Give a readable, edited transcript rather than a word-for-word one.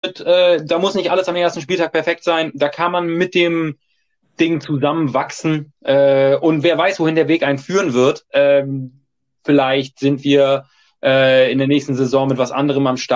da muss nicht alles am ersten Spieltag perfekt sein. Da kann man mit dem Ding zusammenwachsen. Und wer weiß, wohin der Weg einen führen wird. Vielleicht sind wir in der nächsten Saison mit was anderem am Start.